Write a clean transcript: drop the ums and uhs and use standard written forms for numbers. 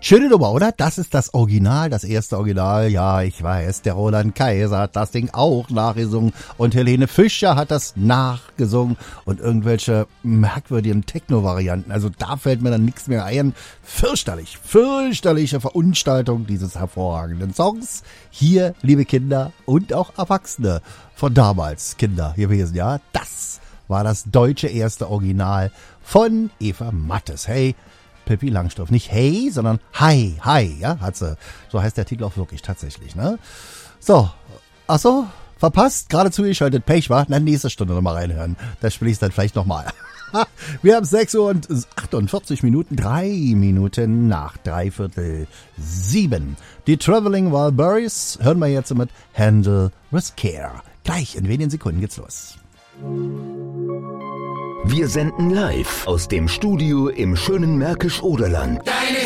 Schöne Nummer, oder? Das ist das Original, das erste Original. Ja, ich weiß, der Roland Kaiser hat das Ding auch nachgesungen und Helene Fischer hat das nachgesungen und irgendwelche merkwürdigen Techno-Varianten. Also da fällt mir dann nichts mehr ein. Fürchterliche Verunstaltung dieses hervorragenden Songs. Hier, liebe Kinder und auch Erwachsene von damals, Kinder gewesen, ja. Das war das deutsche erste Original von Eva Mattes. Hey, Pippi Langstrumpf. Nicht hey, sondern hi, ja, hat sie. So heißt der Titel auch wirklich tatsächlich, ne? So, achso, verpasst, gerade zugeschaltet, Pech war. Na, nächste Stunde nochmal reinhören. Da spiele ich es dann vielleicht nochmal. Wir haben 6 Uhr und 48 Minuten, 3 Minuten nach 6:45. Die Traveling Wilburys hören wir jetzt mit Handle with Care. Gleich in wenigen Sekunden geht's los. Wir senden live aus dem Studio im schönen Märkisch-Oderland. Deine